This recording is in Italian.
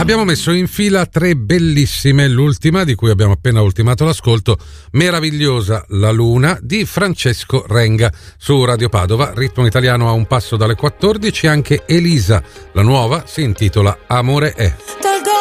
Abbiamo messo in fila 3 bellissime, l'ultima di cui abbiamo appena ultimato l'ascolto, Meravigliosa la luna di Francesco Renga su Radio Padova, ritmo italiano a un passo dalle 14, anche Elisa, la nuova, si intitola Amore è.